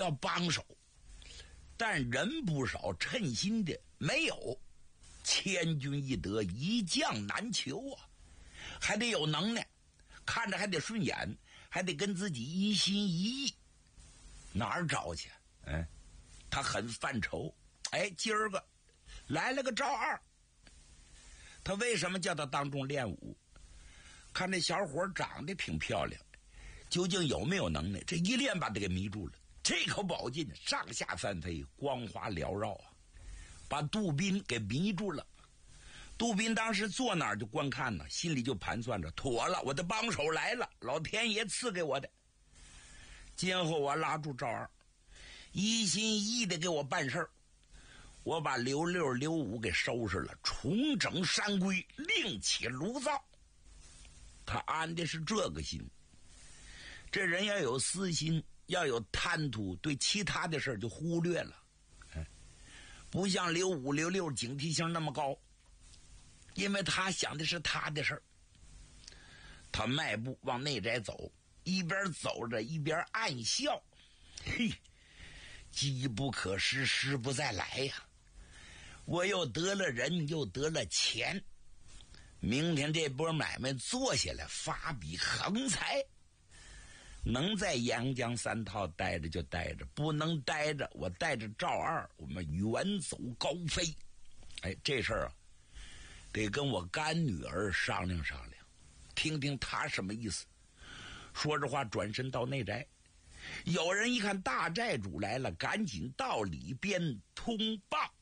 要帮手，但人不少，称心的没有。千军易得，一将难求啊，还得有能耐，看着还得顺眼，还得跟自己一心一意，哪儿找去？他很犯愁。今儿个来了个赵二，他为什么叫他当众练武？看这小伙长得挺漂亮，究竟有没有能耐？这一练把他给迷住了，这口宝剑上下翻飞，光华缭绕啊，把杜宾给迷住了。杜宾当时坐那儿就观看呢，心里就盘算着，妥了，我的帮手来了，老天爷赐给我的，今后我拉住赵二，一心一意的给我办事儿，我把刘六刘五给收拾了，重整山规，另起炉灶。他安的是这个心。这人要有私心，要有贪图，对其他的事就忽略了。不像刘五刘六警惕性那么高，因为他想的是他的事儿。他迈步往内宅走，一边走着一边暗笑，嘿，机不可失，失不再来呀！我又得了人，又得了钱，明天这波买卖做下来，发笔横财。能在阳江三套待着就待着，不能待着，我带着赵二，我们远走高飞。这事儿啊，得跟我干女儿商量商量，听听她什么意思。说着话，转身到内宅。有人一看大寨主来了，赶紧到里边通报。